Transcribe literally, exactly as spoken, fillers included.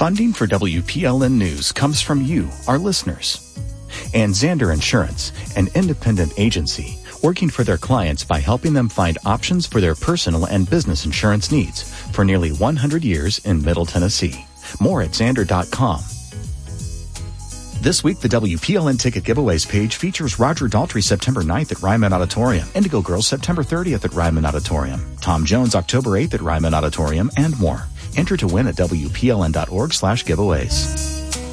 Funding for W P L N News comes from you, our listeners. And Zander Insurance, an independent agency, working for their clients by helping them find options for their personal and business insurance needs for nearly one hundred years in Middle Tennessee. More at Zander dot com. This week, the W P L N Ticket Giveaways page features Roger Daltrey September ninth at Ryman Auditorium, Indigo Girls September thirtieth at Ryman Auditorium, Tom Jones October eighth at Ryman Auditorium, and more. Enter to win at W P L N dot org slash giveaways.